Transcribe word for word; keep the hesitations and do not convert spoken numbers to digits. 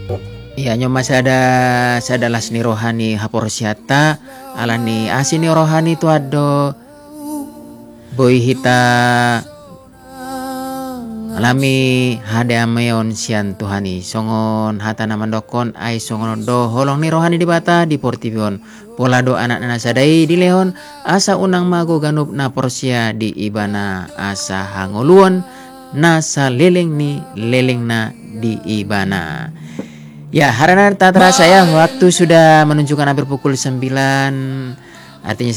Iya nyoma sada sadalas ni rohani haporsiata alani asini rohani tu ado boy hita alami hade ameon sian tuhani songon hata namandokon ai songon do holong ni rohani di bata di portivion pola do anak nana sadai di lehon asa unang mago ganup na porsia di ibana asa hangoluon nasa leleng ni leleng na di ibana. Ya, harana tak terasa ya waktu sudah menunjukkan hampir pukul sembilan, artinya